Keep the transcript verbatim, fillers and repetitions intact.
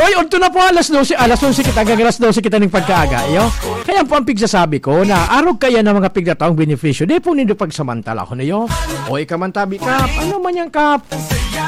Oy, unto na po alas dose, alas onse kita, hanggang alas dose kita ng pagkaaga, yo. Kaya po ang pigsasabi ko na arog kaya ng mga pigdataong benepisyo, di po nindo pagsamantala ko na yo. Oy, kamantabi kap, ano man yang kap?